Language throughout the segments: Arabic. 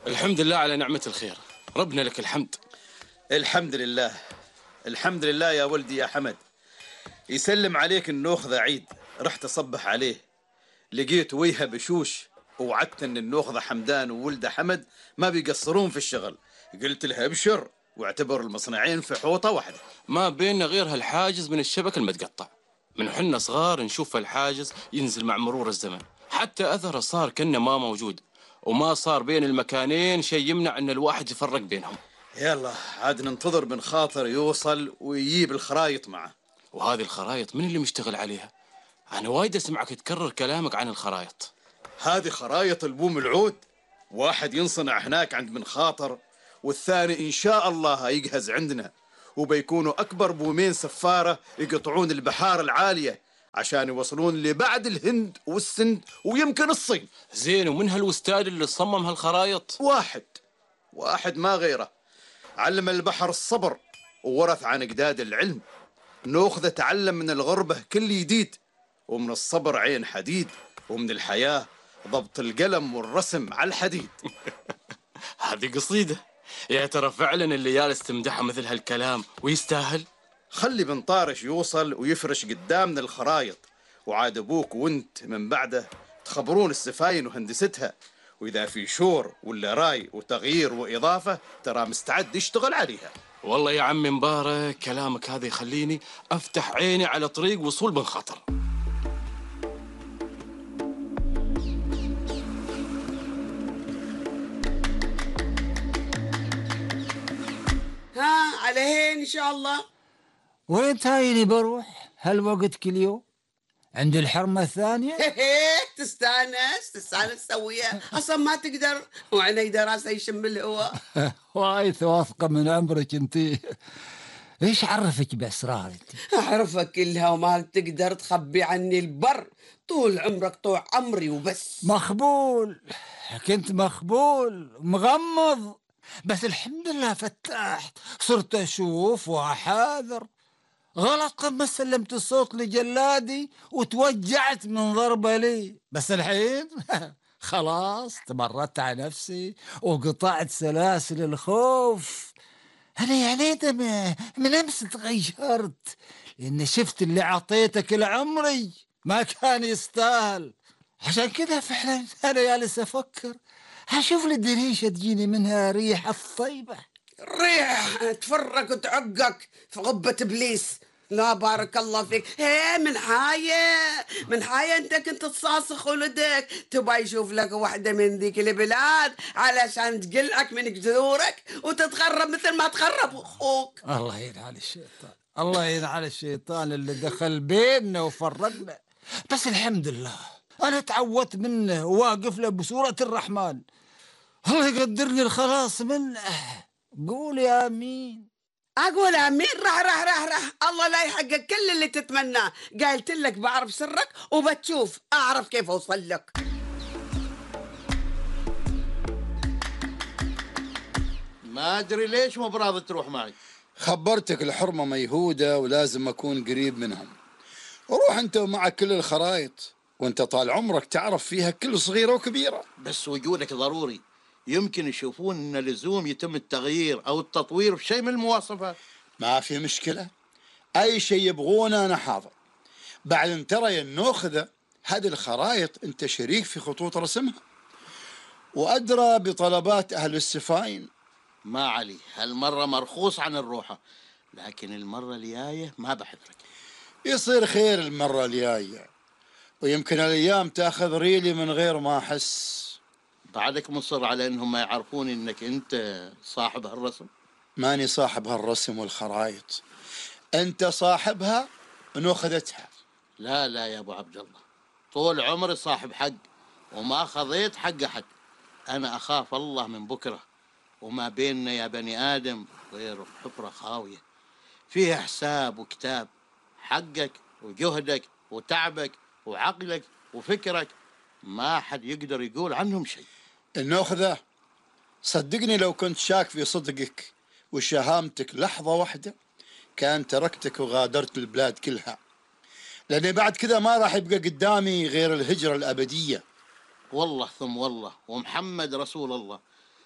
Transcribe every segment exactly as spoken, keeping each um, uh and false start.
الحمد لله على نعمة الخير، ربنا لك الحمد. الحمد لله. الحمد لله يا ولدي يا حمد. يسلم عليك النوخذة عيد. رحت أصبح عليه، لقيت ويها بشوش، ووعدت ان النوخذة حمدان وولده حمد ما بيقصرون في الشغل. قلت له ابشر، واعتبر المصنعين في حوطة واحدة. ما بيننا غير هالحاجز من الشبك المتقطع، من حنا صغار نشوف الحاجز ينزل مع مرور الزمن، حتى أثره صار كأنه ما موجود، وما صار بين المكانين شيء يمنع ان الواحد يفرق بينهم. يلا عاد ننتظر بن خاطر يوصل ويجيب الخرايط معه. وهذه الخرايط من اللي مشتغل عليها؟ أنا وايد أسمعك تكرر كلامك عن الخرايط. هذه خرايط البوم العود، واحد ينصنع هناك عند بن خاطر، والثاني إن شاء الله يجهز عندنا، وبيكونوا أكبر بومين سفارة يقطعون البحار العالية عشان يوصلون لبعد الهند والسند ويمكن الصين. زين، ومن هالوستاد اللي صمم هالخرايط؟ واحد واحد ما غيره. علم البحر الصبر وورث عن أجداد العلم. نوخذ تعلم من الغربة كل جديد، ومن الصبر عين حديد، ومن الحياة ضبط القلم والرسم على الحديد. هذه قصيدة يا ترى فعلا اللي جالس تمدحها مثل هالكلام ويستاهل. خلي بن طارش يوصل ويفرش قدامنا الخرايط، وعاد ابوك وانت من بعده تخبرون السفاين وهندستها، واذا في شور ولا راي وتغيير واضافه ترى مستعد يشتغل عليها. والله يا عمي مبارك كلامك هذا يخليني افتح عيني على طريق وصول بن خاطر. ها على هين ان شاء الله. وين تايني بروح هالوقت كل يوم؟ عند الحرمة الثانية. تستانس تستانس تسويها، اصلا ما تقدر وعيني دراسة يشم الهواء. وايد واثقة من عمرك انتي. ايش عرفك باسرار انتي؟ اعرفك كلها وما تقدر تخبي عني البر. طول عمرك طول عمري وبس. مخبول، كنت مخبول مغمض، بس الحمد لله فتحت، صرت اشوف واحاذر. غلط لما سلمت الصوت لجلادي وتوجعت من ضربة لي، بس الحين خلاص تمردت على نفسي وقطعت سلاسل الخوف. أنا يعني من أمس تغيرت، لأن شفت اللي عطيتك لعمري ما كان يستاهل. عشان كذا فعلا أنا جالس أفكر هشوف لي دريشة تجيني منها ريحة الطيبة. ريح تفرق وتعقك في غبة إبليس. لا بارك الله فيك. هي من حاية من حاية انت كنت تصاصخ ولدك تبغى يشوف لك واحدة من ذيك البلاد علشان تقلعك من جذورك وتتخرب مثل ما تخرب اخوك. الله ينعل الشيطان، الله ينعل الشيطان اللي دخل بيننا وفرقنا. بس الحمد لله انا تعودت منه وواقف له بصورة الرحمن. الله يقدرني الخلاص منه. قول يا امين. اقول امين. راح راح راح راح الله لا يحقق كل اللي تتمناه. قالت لك بعرف سرك وبتشوف اعرف كيف اوصل لك. ما ادري ليش مو براضي تروح معي. خبرتك الحرمة ميهودة ولازم اكون قريب منهم. روح انت ومعك كل الخرايط، وانت طال عمرك تعرف فيها كل صغيرة وكبيرة. بس وجودك ضروري، يمكن يشوفون ان لزوم يتم التغيير او التطوير في شيء من المواصفات. ما في مشكلة، اي شيء يبغونه انا حاضر. بعد ترى يا النوخذة هذه الخرايط انت شريك في خطوط رسمها وادرى بطلبات اهل السفاين. ما علي، هالمرة مرخوص عن الروحة، لكن المرة الجاية ما بحذرك. يصير خير المرة الجاية، ويمكن الايام تاخذ ريلي من غير ما احس. بعدك مصر على انهم ما يعرفون انك انت صاحب هالرسم؟ ماني صاحب هالرسم والخرايط، انت صاحبها ونوخذتها. لا لا يا ابو عبد الله، طول عمري صاحب حق وما خذيت حق احد. انا اخاف الله من بكره، وما بيننا يا بني ادم غير حفره خاويه فيها حساب وكتاب. حقك وجهدك وتعبك وعقلك وفكرك ما حد يقدر يقول عنهم شيء. النوخذة صدقني لو كنت شاك في صدقك وشهامتك لحظة واحدة كان تركتك وغادرت البلاد كلها، لأني بعد كذا ما راح يبقى قدامي غير الهجرة الأبدية. والله ثم والله ومحمد رسول الله،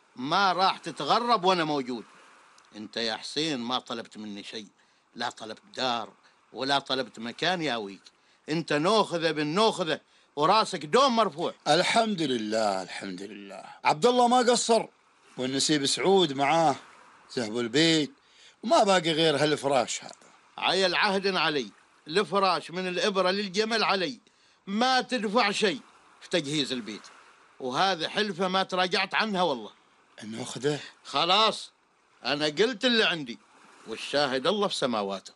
ما راح تتغرب وأنا موجود. أنت يا حسين ما طلبت مني شيء، لا طلبت دار ولا طلبت مكان ياويك. أنت نوخذة بن نوخذة وراسك دوم مرفوع. الحمد لله الحمد لله. عبد الله ما قصر، والنسيب سعود معاه ذهبوا البيت وما باقي غير هالفراش هذا. عيل عهد علي، الفراش من الإبرة للجمل علي، ما تدفع شيء في تجهيز البيت، وهذا حلفة ما تراجعت عنها والله. النوخذة خلاص أنا قلت اللي عندي، والشاهد الله في سماواته.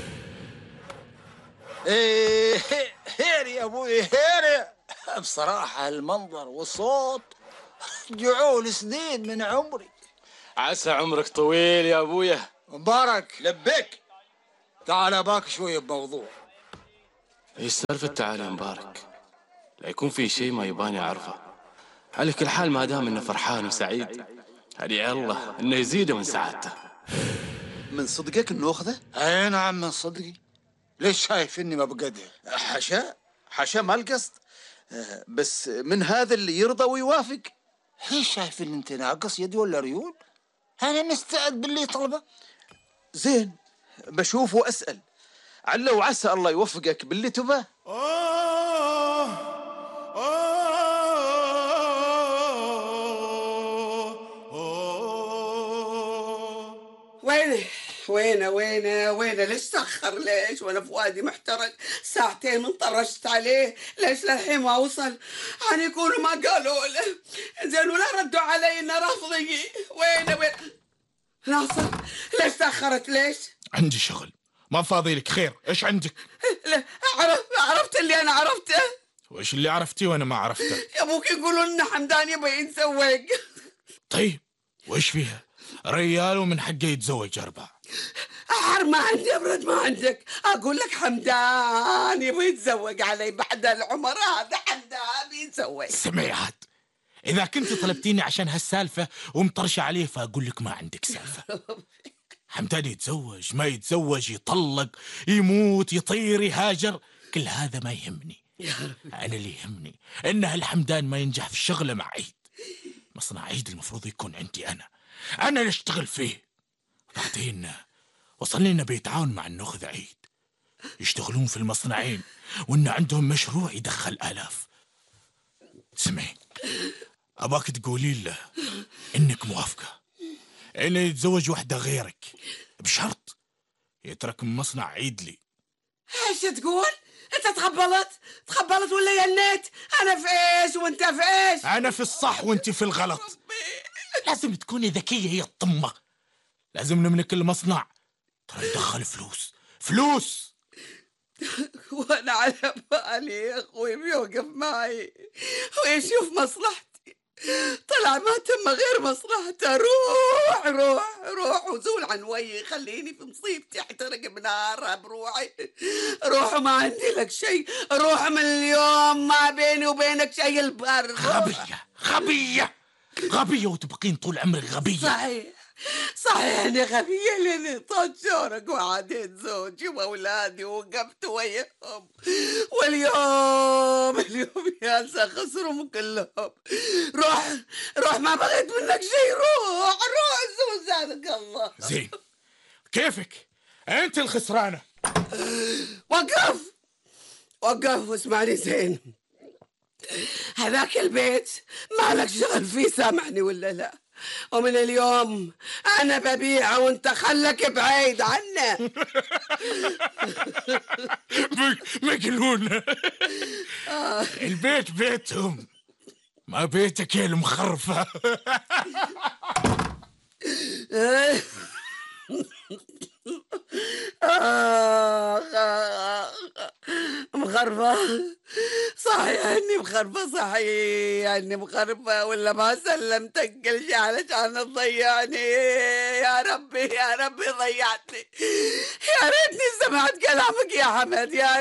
ايه هير يا ابوي هير. بصراحة المنظر والصوت جعول سنين من عمري. عسى عمرك طويل يا أبويا. مبارك لبيك. تعال باك شوية بموضوع. ايش سالفة تعال يا مبارك؟ لا يكون في شيء ما يباني أعرفه. على كل حال ما دام إنه فرحان وسعيد، هدي الله إنه يزيده من سعادته. من صدقك النوخذة؟ اي نعم من صدقي. ليش شايف إني ما بقدر؟ حشا حشا ما القصد، بس من هذا اللي يرضى ويوافق. ليش شايف إن أنت ناقص يدي ولا ريول؟ أنا مستعد باللي طلبه. زين بشوف وأسأل، عل وعسى الله يوفقك باللي تباه. وينه وينه وينه وينه ليش تأخر؟ ليش وانا فؤادي محترق ساعتين من طرشت عليه، ليش للحين ما وصل؟ عن يكونوا ما قالوا له زين ولا ردوا علي انه رافضي. وينه وين ناصر؟ ليش تأخرت ليش؟ عندي شغل ما فاضي لك. خير ايش عندك؟ لا عرفت عرفت اللي انا عرفته. وايش اللي عرفتيه وانا ما عرفته؟ يا ابوك يقولون ان حمدان يبغى يتزوج. طيب وايش فيها؟ ريال ومن حقه يتزوج اربع. أحر ما عندي أبرد ما عندك. أقول لك حمدان يبغى يتزوج علي بعد العمر هذا. حمدان بيتزوج. سمعي عاد، اذا كنت طلبتيني عشان هالسالفه ومطرشه عليه فاقول لك ما عندك سالفه. حمدان يتزوج ما يتزوج، يطلق يموت يطير يهاجر، كل هذا ما يهمني. انا اللي يهمني ان هالحمدان ما ينجح في الشغله مع عيد. مصنع عيد المفروض يكون عندي انا انا اللي اشتغل فيه. بعدين وصلنا انه بيتعاون مع النوخذ عيد يشتغلون في المصنعين، وان عندهم مشروع يدخل آلاف. سمعي، اباك تقولي له انك موافقه انه يتزوج واحده غيرك، بشرط يترك مصنع عيد لي. ايش تقول؟ انت تخبلت تخبلت ولا ينيت؟ انا في ايش وانت في ايش؟ انا في الصح وانت في الغلط. لازم تكوني ذكيه يا الطمه. لازم نملك المصنع، ترى يدخل فلوس فلوس. وانا على بالي يا اخوي بيوقف معي ويشوف مصلحتي، طلع ما تم غير مصلحته. روح روح روح وزول عن وجهي، خليني في مصيبتي احترق بنارها بروحي. روح وما عندي لك شيء، روح من اليوم ما بيني وبينك شيء البر. غبيه غبيه غبيه وتبقين طول عمرك غبيه. صحيح صحيح اني غبية لاني طوت شورك وعاديت زوجي واولادي ووقفت وياهم، واليوم اليوم يا خسرهم كلهم. روح روح ما بغيت منك شيء. روح روح زود زادك الله. زين كيفك انت الخسرانه. وقف وقف واسمعني زين. هذاك البيت ما لك شغل فيه، سامحني ولا لا؟ ومن اليوم أنا ببيعه وأنت خلك بعيد عنه. مجنون. البيت بيتهم ما بيتك يا المخرفة. مخرفة صحيح اني مخرفة، صحيح اني مخرفة، ولا ما سلمتك كل شيء علشان تضيعني. يا ربي يا ربي ضيعتني. يا ريتني سمعت كلامك يا حمد. يا